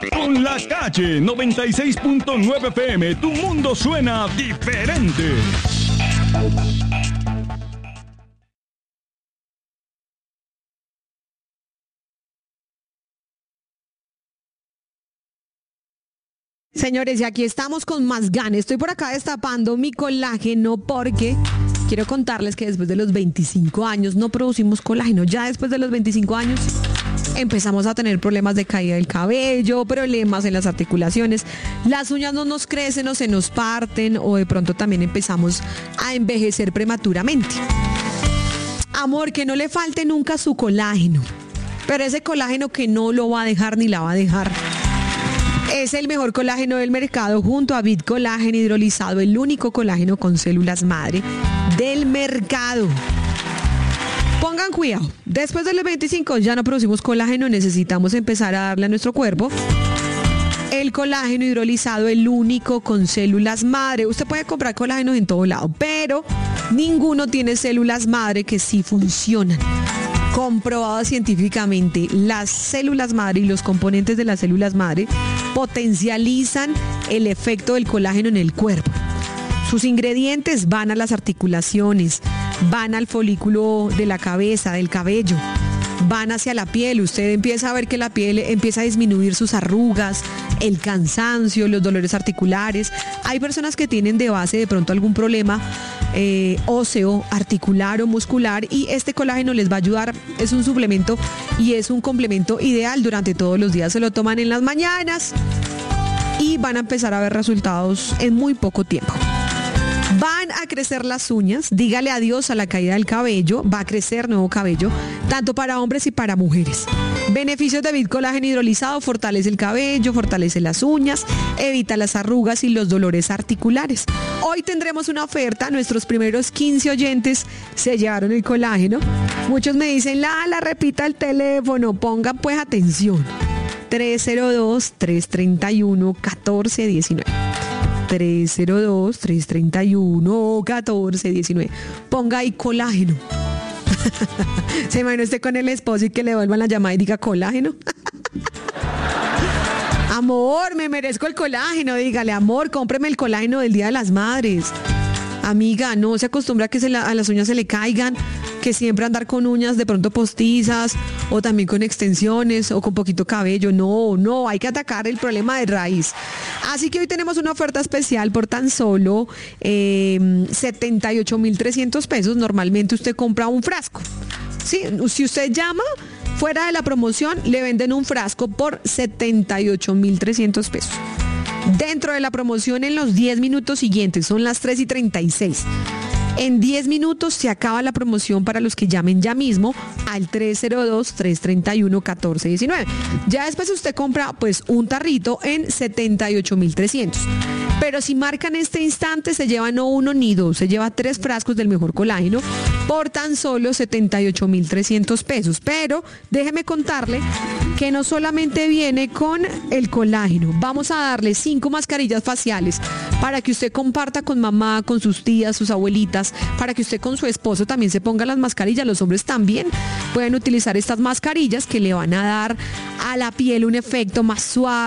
Con La Calle 96.9 FM, tu mundo suena diferente. Señores, y aquí estamos con más ganas. Estoy por acá destapando mi colágeno porque quiero contarles que después de los 25 años no producimos colágeno. Ya después de los 25 años empezamos a tener problemas de caída del cabello, problemas en las articulaciones, las uñas no nos crecen o se nos parten, o de pronto también empezamos a envejecer prematuramente. Amor, que no le falte nunca su colágeno, pero ese colágeno que no lo va a dejar ni la va a dejar. Es el mejor colágeno del mercado junto a Bit Colágeno hidrolizado, el único colágeno con células madre del mercado. Pongan cuidado, después de los 25 ya no producimos colágeno, necesitamos empezar a darle a nuestro cuerpo el colágeno hidrolizado, el único con células madre. Usted puede comprar colágeno en todo lado, pero ninguno tiene células madre que sí funcionan. Comprobado científicamente, las células madre y los componentes de las células madre potencializan el efecto del colágeno en el cuerpo. Sus ingredientes van a las articulaciones, van al folículo de la cabeza, del cabello, van hacia la piel. Usted empieza a ver que la piel empieza a disminuir sus arrugas, el cansancio, los dolores articulares. Hay personas que tienen de base de pronto algún problema óseo, articular o muscular, y este colágeno les va a ayudar. Es un suplemento y es un complemento ideal durante todos los días. Se lo toman en las mañanas y van a empezar a ver resultados en muy poco tiempo. Van a crecer las uñas, dígale adiós a la caída del cabello, va a crecer nuevo cabello, tanto para hombres y para mujeres. Beneficios de Bit Colágeno hidrolizado: fortalece el cabello, fortalece las uñas, evita las arrugas y los dolores articulares. Hoy tendremos una oferta, nuestros primeros 15 oyentes se llevaron el colágeno. Muchos me dicen, la repita el teléfono, pongan pues atención. 302-331-1419. 302-331-1419. Ponga ahí colágeno. ¿Se imagina usted con el esposo y que le vuelvan la llamada y diga colágeno? Amor, me merezco el colágeno. Dígale, amor, cómpreme el colágeno del Día de las Madres. Amiga, no se acostumbra a que a las uñas se le caigan, que siempre andar con uñas de pronto postizas o también con extensiones o con poquito cabello. No, hay que atacar el problema de raíz. Así que hoy tenemos una oferta especial por tan solo 78,300 pesos. Normalmente usted compra un frasco. Sí, si usted llama fuera de la promoción, le venden un frasco por 78,300 pesos. Dentro de la promoción, en los 10 minutos siguientes, son las 3:36. En 10 minutos se acaba la promoción para los que llamen ya mismo al 302-331-1419. Ya después usted compra pues un tarrito en 78,300. Pero si marcan este instante, se lleva no uno ni dos, se lleva 3 frascos del mejor colágeno por tan solo 78,300 pesos. Pero déjeme contarle que no solamente viene con el colágeno, vamos a darle 5 mascarillas faciales para que usted comparta con mamá, con sus tías, sus abuelitas, para que usted con su esposo también se ponga las mascarillas. Los hombres también pueden utilizar estas mascarillas que le van a dar a la piel un efecto más suave,